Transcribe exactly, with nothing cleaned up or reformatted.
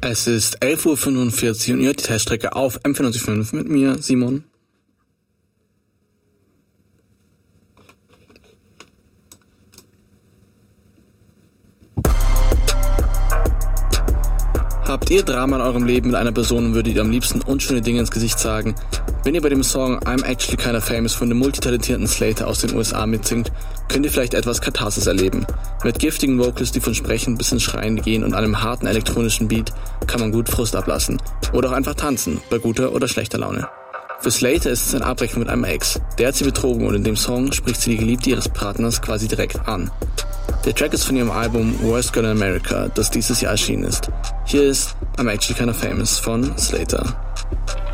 Es ist elf Uhr fünfundvierzig und ihr hört die Teststrecke auf M vierundneunzig Komma fünf mit mir, Simon. Habt ihr Drama in eurem Leben mit einer Person und würdet ihr am liebsten unschöne Dinge ins Gesicht sagen? Wenn ihr bei dem Song I'm Actually Kinda Famous von dem multitalentierten Slater aus den U S A mitsingt, könnt ihr vielleicht etwas Katharsis erleben. Mit giftigen Vocals, die von Sprechen bis ins Schreien gehen und einem harten elektronischen Beat, kann man gut Frust ablassen. Oder auch einfach tanzen, bei guter oder schlechter Laune. Für Slater ist es ein Abbrechen mit einem Ex. Der hat sie betrogen und in dem Song spricht sie die Geliebte ihres Partners quasi direkt an. Der Track ist von ihrem Album Worst Girl in America, das dieses Jahr erschienen ist. Hier ist I'm Actually Kinda Famous von Slater.